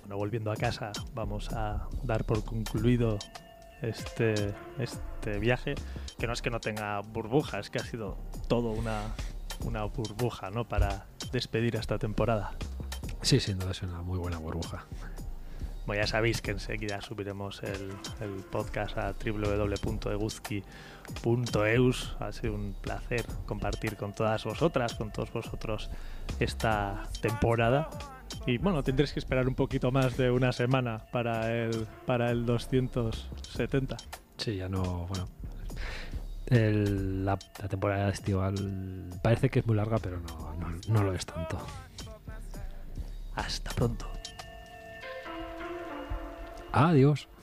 bueno, volviendo a casa, vamos a dar por concluido este viaje, que no es que no tenga burbuja, es que ha sido todo una burbuja, ¿no? Para despedir esta temporada. Sí, sin duda es una muy buena burbuja. Bueno, ya sabéis que enseguida subiremos el podcast a www.eguzki.eus. Ha sido un placer compartir con todas vosotras, con todos vosotros esta temporada. Y bueno, tendréis que esperar un poquito más de una semana para el 270. Sí, ya no... Bueno, la temporada estival parece que es muy larga, pero no lo es tanto. Hasta pronto. Adiós.